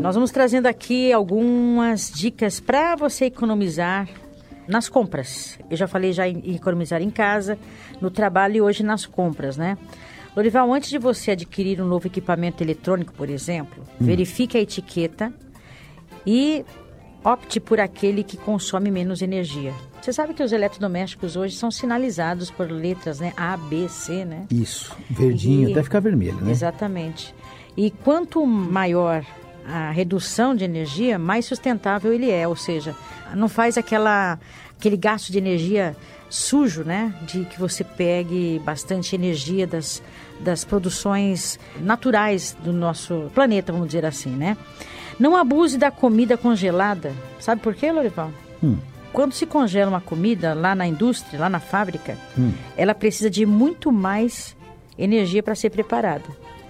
Nós vamos trazendo aqui algumas dicas para você economizar nas compras. Eu já falei em economizar em casa, no trabalho e hoje nas compras, né? Lorival, antes de você adquirir um novo equipamento eletrônico, por exemplo, verifique a etiqueta e opte por aquele que consome menos energia. Você sabe que os eletrodomésticos hoje são sinalizados por letras, né? A, B, C, né? Isso, verdinho, até ficar vermelho, né? Exatamente. E quanto maior a redução de energia, mais sustentável ele é, ou seja, não faz aquele gasto de energia sujo, né? De que você pegue bastante energia das produções naturais do nosso planeta, vamos dizer assim, né? Não abuse da comida congelada. Sabe por quê, Lorival? Quando se congela uma comida lá na indústria, lá na fábrica, ela precisa de muito mais energia para ser preparada.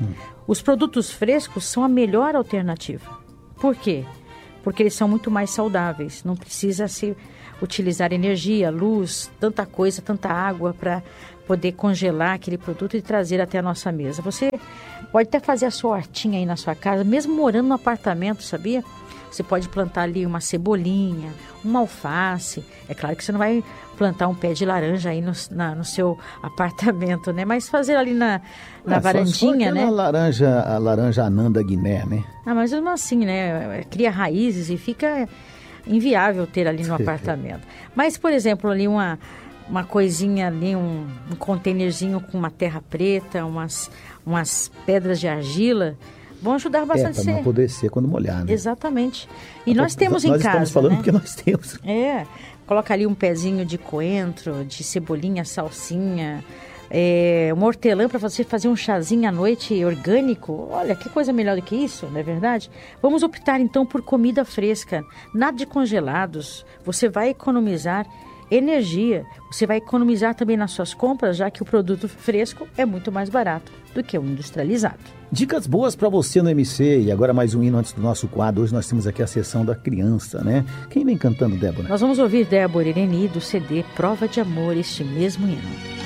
Os produtos frescos são a melhor alternativa. Por quê? Porque eles são muito mais saudáveis. Não precisa se utilizar energia, luz, tanta coisa, tanta água para poder congelar aquele produto e trazer até a nossa mesa. Você pode até fazer a sua hortinha aí na sua casa, mesmo morando no apartamento, sabia? Você pode plantar ali uma cebolinha, uma alface. É claro que você não vai plantar um pé de laranja aí no seu apartamento, né? Mas fazer ali na varandinha, né? A laranja anã da Guiné, né? Ah, mas mesmo assim, né? Cria raízes e fica inviável ter ali no apartamento. Mas, por exemplo, ali uma coisinha ali, um containerzinho com uma terra preta, umas pedras de argila, vão ajudar bastante. Para não apodrecer quando molhar, né? Exatamente. E nós temos em casa, nós estamos falando, né? Porque nós temos. Coloca ali um pezinho de coentro, de cebolinha, salsinha, uma hortelã para você fazer um chazinho à noite orgânico. Olha, que coisa melhor do que isso, não é verdade? Vamos optar então por comida fresca, nada de congelados. Você vai economizar energia, você vai economizar também nas suas compras, já que o produto fresco é muito mais barato do que o industrializado. Dicas boas para você no MC. E agora mais um hino antes do nosso quadro. Hoje nós temos aqui a sessão da criança, né? Quem vem cantando, Débora? Nós vamos ouvir Débora Ireni do CD Prova de Amor, este mesmo hino.